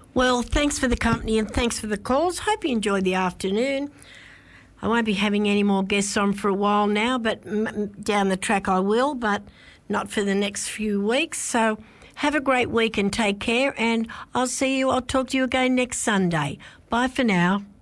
Well, thanks for the company and thanks for the calls. Hope you enjoyed the afternoon. I won't be having any more guests on for a while now, but down the track I will, but not for the next few weeks. So have a great week and take care, and I'll talk to you again next Sunday. Bye for now.